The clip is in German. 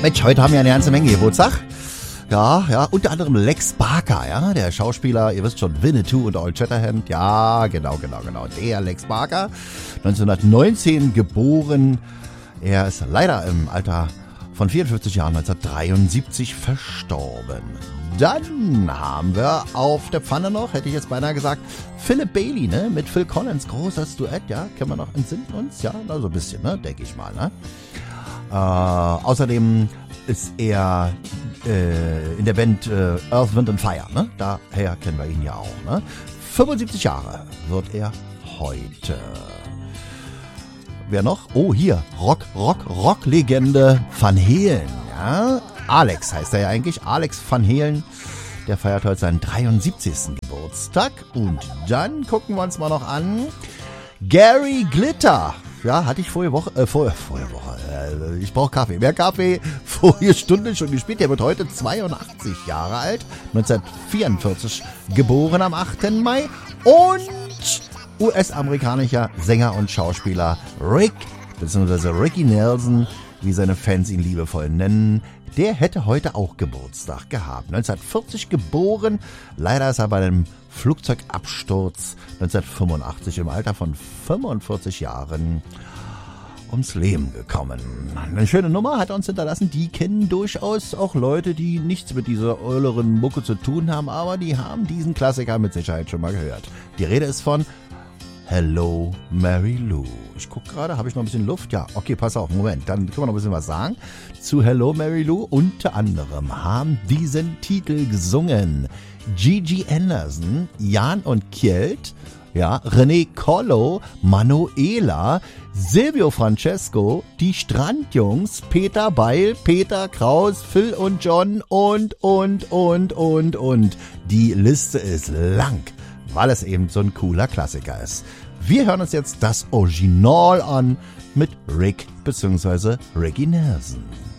Mensch, heute haben wir eine ganze Menge Geburtstag. Ja, unter anderem Lex Barker, ja, der Schauspieler, ihr wisst schon, Winnetou und Old Shatterhand. Ja, genau, der Lex Barker, 1919 geboren. Er ist leider im Alter von 54 Jahren 1973 verstorben. Dann haben wir auf der Pfanne noch, hätte ich jetzt beinahe gesagt, Philip Bailey, ne, mit Phil Collins, großes Duett, ja, können wir noch entsinnen uns, ja, so ein bisschen, ne, denke ich mal, ne. Außerdem ist er in der Band Earth, Wind and Fire, ne, daher kennen wir ihn ja auch, ne. 75 Jahre wird er heute. Wer noch? Oh, hier, Rock-Legende Van Halen, ja. Alex heißt er ja eigentlich, Alex Van Halen. Der feiert heute seinen 73. Geburtstag. Und dann gucken wir uns mal noch an. Gary Glitter. Ja, hatte ich vorige Woche. Ich brauche Kaffee. Mehr Kaffee. Vorige Stunde schon gespielt. Der wird heute 82 Jahre alt. 1944 geboren am 8. Mai. Und US-amerikanischer Sänger und Schauspieler Ricky Nelson, wie seine Fans ihn liebevoll nennen. Der hätte heute auch Geburtstag gehabt. 1940 geboren. Leider ist er bei einem Flugzeugabsturz 1985 im Alter von 45 Jahren ums Leben gekommen. Eine schöne Nummer hat er uns hinterlassen. Die kennen durchaus auch Leute, die nichts mit dieser euren Mucke zu tun haben, aber die haben diesen Klassiker mit Sicherheit schon mal gehört. Die Rede ist von Hello, Mary Lou. Ich gucke gerade, habe ich noch ein bisschen Luft? Ja, okay, pass auf, Moment, dann können wir noch ein bisschen was sagen. Zu Hello, Mary Lou unter anderem haben diesen Titel gesungen Gigi Anderson, Jan und Kjeld, ja, René Collo, Manuela, Silvio Francesco, die Strandjungs, Peter Beil, Peter Kraus, Phil und John und. Die Liste ist lang, weil es eben so ein cooler Klassiker ist. Wir hören uns jetzt das Original an mit Rick bzw. Ricky Nelson.